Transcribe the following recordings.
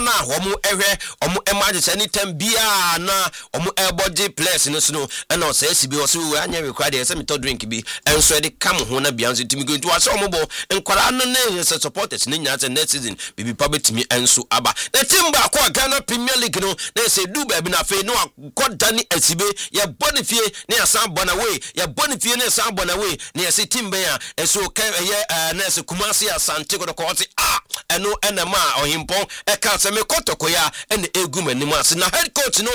na omo ehwe omo emergency anytime bia na omo body place no so no na o say sibi o so we anya required e say me to drink bi enso e de kam ho na bia nso timi go nti wa so omo bo nkwara no na supporters ni nya next season bibi pabetimi enso aba na team ba ko Ghana Premier League no na say du ba bi na fe no akodani asibe ye bonifie na ya san bonaway ye bonifie na san bonaway na ya say team ba ya enso kan ye na say Kumasi Asante ko ko say eno enema ohimpon e ka say me kotokoya ene egu manim ase na head coach no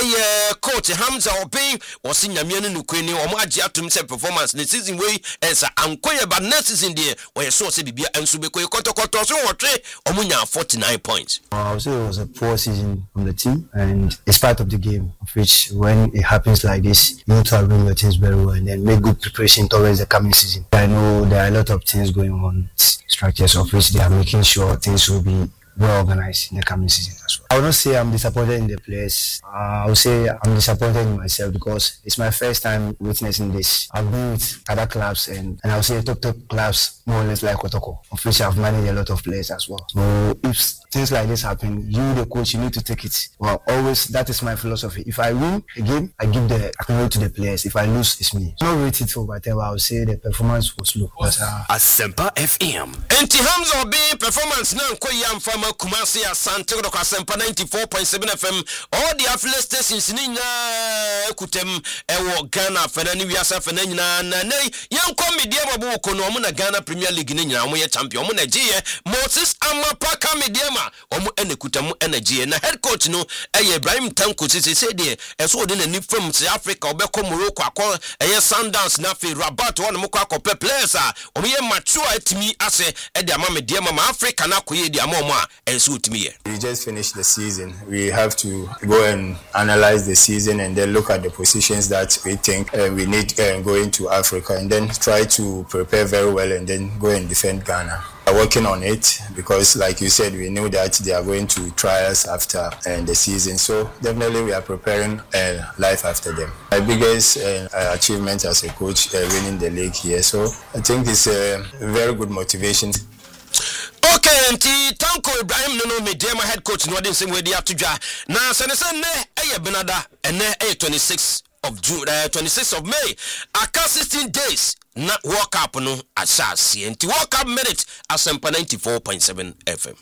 coach Hamza Obin was in Yamian Nukweni or Maji atum say performance the season way as ankoye but next season there where so say bibia enso be kotokoto so what omunya 49 points. I would say it was a poor season from the team, and it's part of the game, of which when it happens like this, you need to arrange your teams very well and then make good preparation towards the coming season. I know there are a lot of things going on, structures of which they are making sure things will be well organized in the coming season as well. I would not say I'm disappointed in the players. I would say I'm disappointed in myself because it's my first time witnessing this. I've been with other clubs and I would say top clubs more or less like Kotoko, of which I've managed a lot of players as well. So if things like this happen, you the coach, you need to take it. Well, always that is my philosophy. If I win a game, I give the acknowledgement to the players. If I lose, it's me. Not rate it for whatever. I would say the performance was low. Asempa FM. Enti Hamza Obin performance na nkoyam from Kumasi Asante ko Asempa 94.7 FM. All the affiliate stations ni nya kutem ewo Ghana fana ni wiasa fana nyina na nei yanko media mabu ko no omo na Ghana Premier League ni nyina omo ye champion omo na giye Moses Amapaka media ma omo ene kutam energy na head coach no Ibrahim Tanko say de eso de na ni from South Africa obeko Morocco akọ Sundowns na fe Rabat won mo akọ players a omo ye mature atimi ase e de ama media ma Africa na koye de ama omo a enso utimi ye. We just finished the season. We have to go and analyze the season and then look at the positions that we think we need going to Africa and then try to prepare very well and then go and defend Ghana. We're working on it because, like you said, we knew that they are going to try us after the season. So definitely we are preparing life after them. My biggest achievement as a coach, winning the league here. So I think it's a very good motivation. Okay, nti Tanko Ibrahim no media ma head coach no dey same way dey atudwa na senese ne benada ene 26 of June 26th of May aka 16 days na World Cup no asase nti World Cup minute Asempa 94.7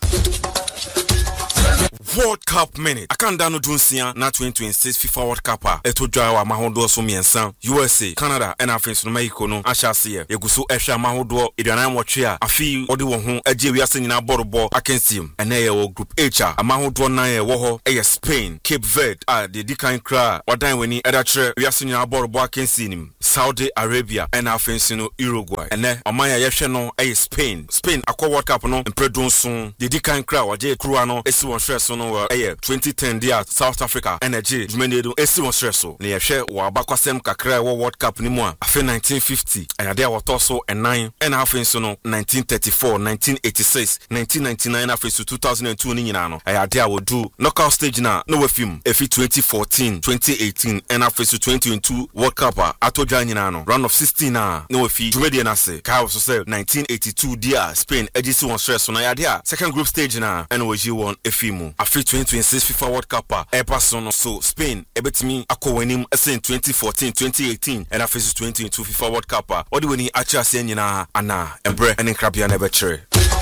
FM. World Cup minute. Akanda no dunsia na 2026 FIFA World Cup a etodwa wa mahodo so miensa USA, Canada and Africa no Mexico no ahyase yeguso ehwa mahodo eduanan wotwe a afi odi wo ho agye wiase nyina borobo akensim ene ye wo group H a mahodo nan ye wo ho eye Spain, Cape Verde a de dikan kra wadan weni edatre wiase nyina borobo akensim Saudi Arabia and Africa no Uruguay ene oman ya yehwe no eye Spain akwa World Cup no mpredonso de dikan kra waje kruwa no esi won hwe so no 2010 dia South Africa energy jumenedo esi won hwe na yehwe wa abakwasem kakra wo World Cup ni mu a afi 1950 and dia wotoso and Africa no 1934 1986 1999 Africa 2002 ni nyina no dia wodu knockout stage na no wafim efi 2014 2018 and Africa 2022 World Cup atodwa nyina no round of 16 na no wafi jumedie na se ka so say 1982 dia Spain ejisi won stress na dia second group stage na and woji won efimu afi 2026 FIFA World Cup epasono so Spain ebetimi akọwanim esen 2014 2018 and Africa 2022 FIFA World Cup odi weni acha ase nyina ana embre ene krabia na bechere.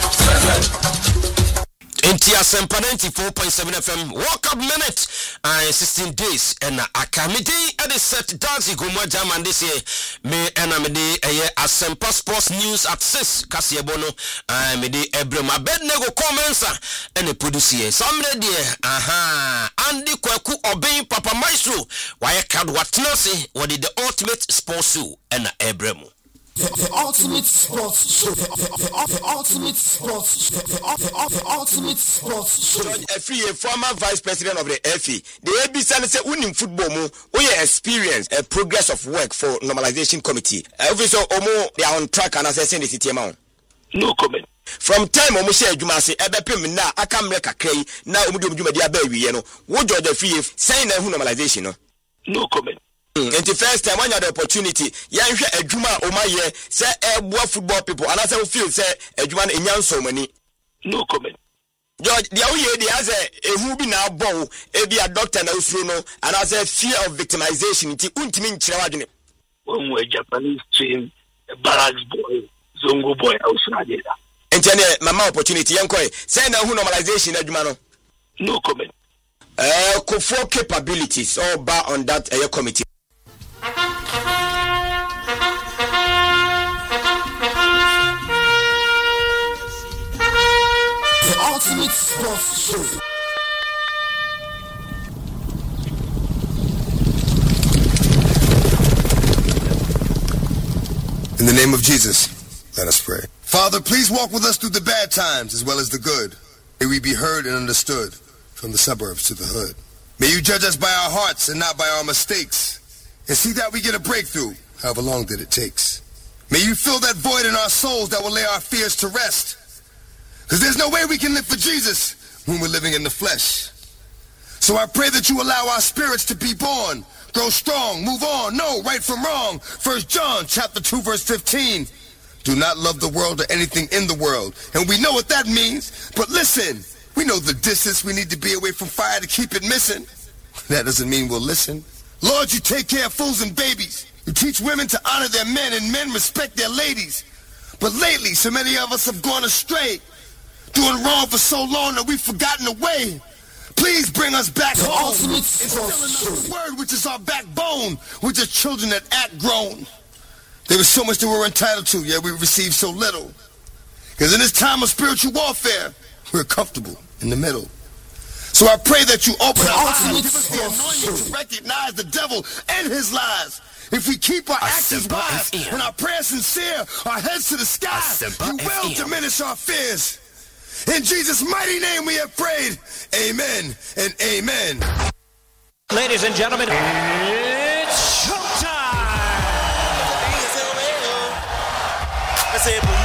Enti Asempa 94.7 FM World Cup minute 16 days and akamidi at the set dance gomwa jam this year me enamede Asempa Sports News at 6 kasiebono me de Ebrem Abednego comments and the producer somebody there Andy Kwaku Obin Papa Maestro why card what nase what did the ultimate sports show and Ebrem The ultimate sports show. The ultimate sports show. The ultimate sports show. George Efie, former vice president of the FE. The ABC say winning football mo, we experience a progress of work for normalization committee. Obviously, they are on track and assessing the city amount. No comment. From time omo share adwuma se ebepem na aka mre kakrai na omo di adwuma dia ba wiye no wo George Efie sign na hu normalization no. No comment. And the first time when you had the opportunity, you a juma o my year, say football people, and I say feel say a juma in yan so many. No comment. George, the only idea is who be now bow, be a doctor now through no, and as a fear of victimization, it won't mean Chirawagin. When we're Japanese team, Barracks boy, Zongo boy, outside. And then, Mama opportunity, Uncle, send a who normalization, Edmano. No comment. For capabilities, all bar on that committee. The Ultimate Sports Show. In the name of Jesus, let us pray. Father, please walk with us through the bad times as well as the good. May we be heard and understood from the suburbs to the hood. May you judge us by our hearts and not by our mistakes, and see that we get a breakthrough, however long that it takes. May you fill that void in our souls that will lay our fears to rest, because there's no way we can live for Jesus when we're living in the flesh. So I pray that you allow our spirits to be born, grow strong, move on, know right from wrong. 1 John chapter 2 verse 15. Do not love the world or anything in the world. And we know what that means. But listen, we know the distance we need to be away from fire to keep it missing. That doesn't mean we'll listen. Lord, you take care of fools and babies. You teach women to honor their men and men respect their ladies. But lately, so many of us have gone astray, doing wrong for so long that we've forgotten the way. Please bring us back home. Instill in us the word, which is our backbone. We're just children that act grown. There is so much that we're entitled to, yet we receive so little. Because in this time of spiritual warfare, we're comfortable in the middle. So I pray that you open our eyes, give us the anointing to recognize the devil and his lies. If we keep our actions wise and our prayers sincere, our heads to the sky, you will diminish our fears. In Jesus' mighty name we have prayed. Amen and amen. Ladies and gentlemen, it's showtime!